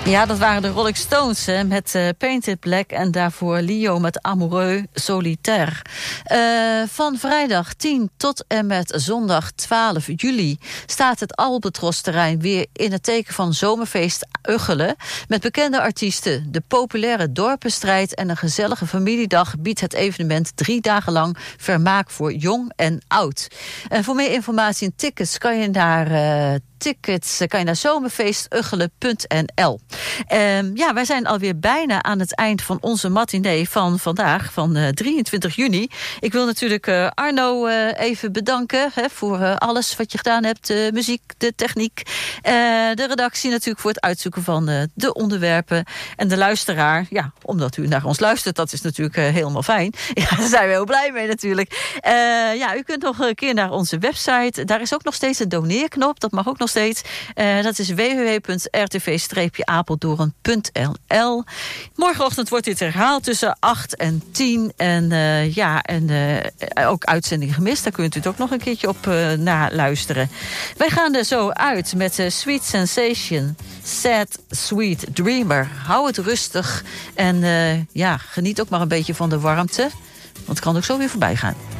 Ja, dat waren de Rolling Stones hè, met Painted Black en daarvoor Leo met Amoureux Solitaire. Van vrijdag 10 tot en met zondag 12 juli staat het Albatros-terrein weer in het teken van Zomerfeest Ugchelen. Met bekende artiesten, de populaire dorpenstrijd en een gezellige familiedag biedt het evenement 3 dagen lang vermaak voor jong en oud. En voor meer informatie en tickets kan je naar zomerfeestuggelen.nl. Ja, wij zijn alweer bijna aan het eind van onze matinee van vandaag, van 23 juni. Ik wil natuurlijk Arno even bedanken voor alles wat je gedaan hebt. De muziek, de techniek, de redactie natuurlijk voor het uitzoeken van de onderwerpen. En de luisteraar, ja, omdat u naar ons luistert, dat is natuurlijk helemaal fijn. Ja, daar zijn we heel blij mee natuurlijk. Ja, u kunt nog een keer naar onze website. Daar is ook nog steeds een doneerknop, dat mag ook nog steeds. Dat is www.rtv-apeldoorn.nl. Morgenochtend wordt dit herhaald tussen 8 en 10. En ook uitzending gemist. Daar kunt u het ook nog een keertje op naluisteren. Wij gaan er zo uit met Sweet Sensation, Sad Sweet Dreamer. Hou het rustig en geniet ook maar een beetje van de warmte. Want het kan ook zo weer voorbij gaan.